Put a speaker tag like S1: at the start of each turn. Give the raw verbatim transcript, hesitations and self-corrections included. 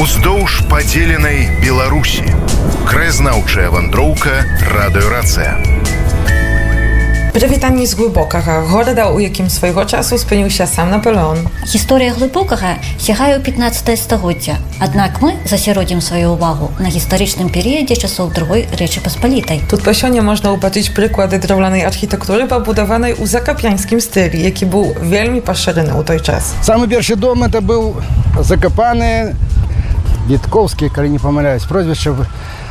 S1: Уздоўж падзеленай Беларусі. Краязнаўчая вандроўка радыёрацыя.
S2: Прывітанне з глыбокага горада, у якім свайго часу спыніўся сам Напалеон.
S3: Гісторыя глыбокага сягае ў пятнаццатае стагоддзя, аднак мы засяродзім сваю ўвагу на гістарычным перыядзе часоў другой Рэчы Паспалітай.
S2: Тут па сёння можна ўбачыць прыклады драўлянай архітэктуры, пабудаванай у закапянскім стылі, які быў вельмі пашырены ў той час.
S4: Самы першы дом это быў Закапаны, Віткоўскі, калі не памыляюсь, прозвішча